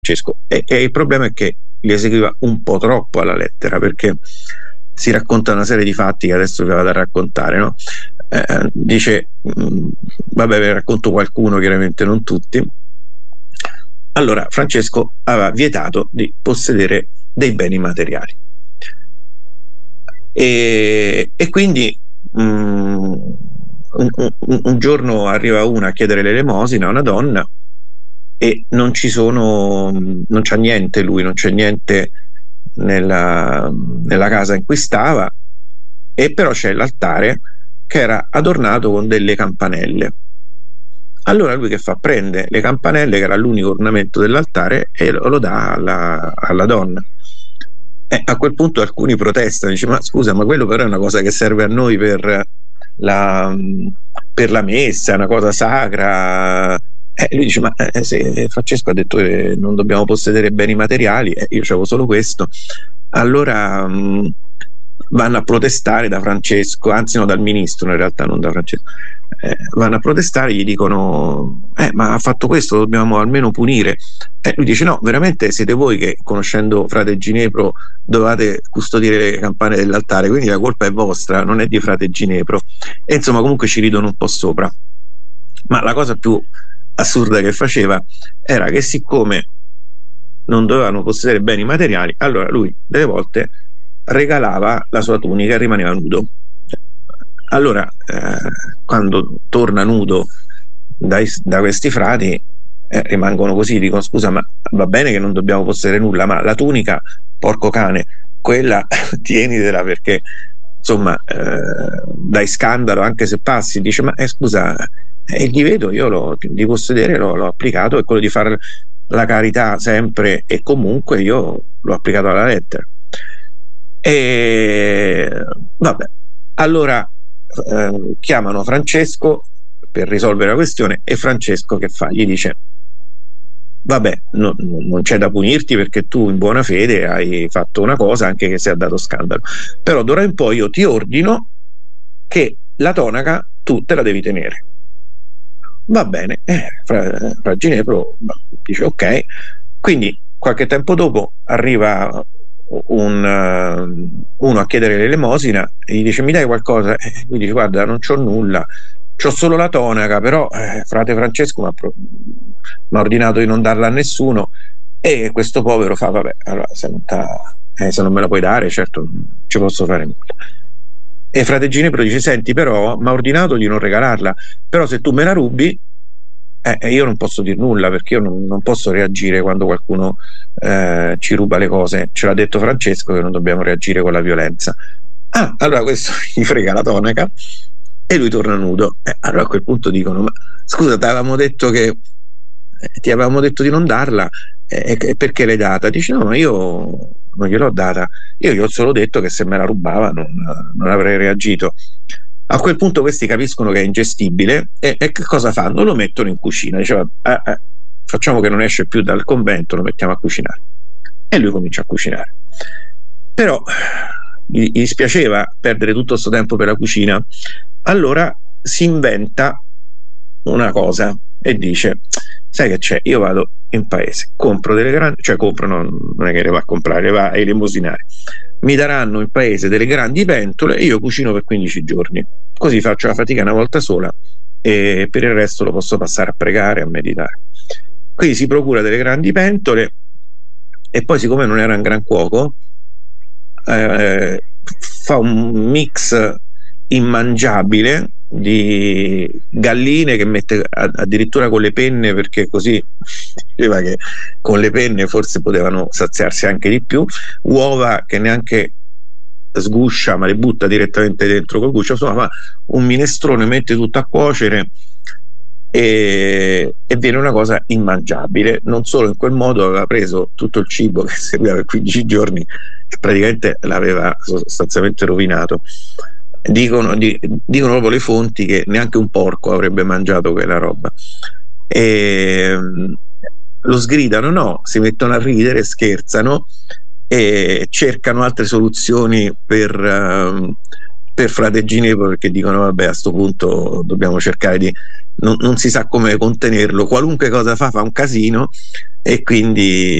Francesco, e il problema è che li eseguiva un po' troppo alla lettera, perché si racconta una serie di fatti che adesso vi vado a raccontare, no? Dice, vabbè, ve ne racconto qualcuno, chiaramente non tutti. Allora, Francesco aveva vietato di possedere dei beni materiali, e quindi un giorno arriva una a chiedere l'elemosina, una donna, e non c'ha niente, lui non c'è niente nella casa in cui stava, e però c'è l'altare che era adornato con delle campanelle. Allora lui che fa? Prende le campanelle, che era l'unico ornamento dell'altare, e lo dà alla donna. A quel punto alcuni protestano, dice: ma scusa, ma quello però è una cosa che serve a noi per la messa, è una cosa sacra. Lui dice: ma se Francesco ha detto che non dobbiamo possedere beni materiali, io c'avevo solo questo. Allora vanno a protestare da Francesco, anzi no, dal ministro in realtà, non da Francesco. Vanno a protestare, gli dicono: ma ha fatto questo, lo dobbiamo almeno punire. Lui dice: no, veramente siete voi che, conoscendo frate Ginepro, dovete custodire le campane dell'altare, quindi la colpa è vostra, non è di frate Ginepro. E insomma, comunque ci ridono un po' sopra. Ma la cosa più assurda che faceva era che, siccome non dovevano possedere beni materiali, allora lui delle volte regalava la sua tunica e rimaneva nudo. Allora quando torna nudo da questi frati, rimangono così, dicono: scusa, ma va bene che non dobbiamo possedere nulla, ma la tunica, porco cane, quella tienitela, perché insomma dai scandalo anche se passi. Dice: ma scusa, il divieto io di possedere l'ho applicato, e quello di fare la carità sempre e comunque io l'ho applicato alla lettera. E vabbè, allora chiamano Francesco per risolvere la questione, e Francesco che fa? Gli dice: vabbè, non c'è da punirti, perché tu in buona fede hai fatto una cosa, anche che si è dato scandalo, però d'ora in poi io ti ordino che la tonaca tu te la devi tenere. Va bene. Fra Ginepro dice: ok. Quindi qualche tempo dopo arriva uno a chiedere l'elemosina, e gli dice: mi dai qualcosa? Lui dice: guarda, non c'ho nulla, c'ho solo la tonaca, però frate Francesco mi ha ordinato di non darla a nessuno. E questo povero fa: vabbè, allora se non me la puoi dare, certo non ci posso fare nulla. E frate Ginepro dice: senti, però mi ha ordinato di non regalarla, però se tu me la rubi, io non posso dir nulla, perché io non posso reagire quando qualcuno ci ruba le cose. Ce l'ha detto Francesco che non dobbiamo reagire con la violenza. Allora questo gli frega la tonaca e lui torna nudo. Allora a quel punto dicono: ma scusa, ti avevamo detto di non darla, perché l'hai data? Dice: no, ma io non gliel'ho data, io gli ho solo detto che se me la rubava non avrei reagito. A quel punto questi capiscono che è ingestibile, e che cosa fanno? Lo mettono in cucina. Diceva: facciamo che non esce più dal convento, lo mettiamo a cucinare. E lui comincia a cucinare. Però gli dispiaceva perdere tutto questo tempo per la cucina, allora si inventa una cosa e dice: sai che c'è, io vado in paese, compro delle grandi, cioè compro, non è che le va a comprare, le va a elemosinare, mi daranno in paese delle grandi pentole e io cucino per 15 giorni, così faccio la fatica una volta sola e per il resto lo posso passare a pregare, a meditare. Quindi si procura delle grandi pentole, e poi, siccome non era un gran cuoco, fa un mix immangiabile di galline che mette addirittura con le penne, perché così diceva che con le penne forse potevano saziarsi anche di più, uova che neanche sguscia ma le butta direttamente dentro col guscio, insomma fa un minestrone, mette tutto a cuocere e viene una cosa immangiabile. Non solo, in quel modo aveva preso tutto il cibo che serviva per 15 giorni e praticamente l'aveva sostanzialmente rovinato. Dicono proprio le fonti che neanche un porco avrebbe mangiato quella roba, e lo sgridano, no, si mettono a ridere, scherzano e cercano altre soluzioni per frate Ginepro, perché dicono: vabbè, a sto punto dobbiamo cercare di non si sa come contenerlo, qualunque cosa fa un casino, e quindi